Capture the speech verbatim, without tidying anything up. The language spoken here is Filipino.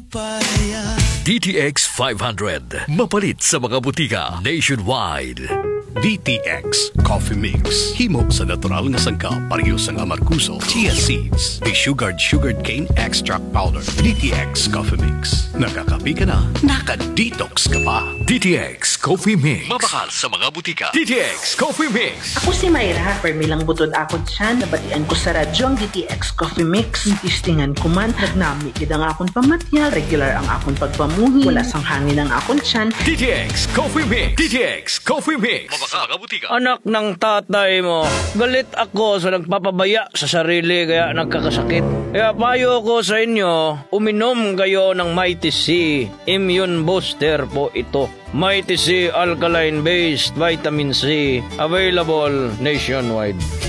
D T X five hundred. Mapalit sa mga butika nationwide. D T X Coffee Mix. Himo sa natural nga sangka pareho sang amarkuso, chia seeds, sugared sugared cane extract powder. D T X Coffee Mix. Nakakapi ka na, naka-detox ka pa. D T X Coffee Mix. Mabakal sa mga butika. D T X Coffee Mix. Ako si Mayra, permilang butod ako dyan. Nabatian ko sa radyo ang D T X Coffee Mix. Tistingan ko man, nagnami kid ang akong pamatya. Regular ang akong pagpamuhi. Wala sang hangin ang akong tiyan. D T X Coffee Mix. D T X Coffee Mix. Mabakal sa mga butika. Anak ng tatay mo, galit ako sa nagpapabaya sa sarili kaya nagkakasakit. Kaya payo ko sa inyo, uminom kayo ng Mighty C. Immune Booster po ito. Mighty C Alkaline Based Vitamin C. Available nationwide.